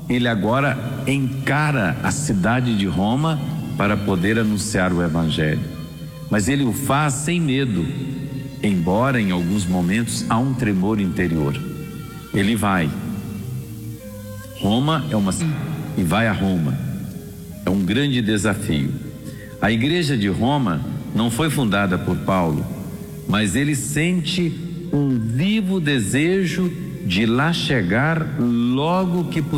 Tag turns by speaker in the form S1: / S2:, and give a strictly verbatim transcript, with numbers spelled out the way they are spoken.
S1: ele agora encara a cidade de Roma para poder anunciar o Evangelho. Mas ele o faz sem medo, embora em alguns momentos há um tremor interior. Ele vai. Roma é uma e vai a Roma. É um grande desafio. A igreja de Roma não foi fundada por Paulo, mas ele sente um vivo desejo de lá chegar logo que possível.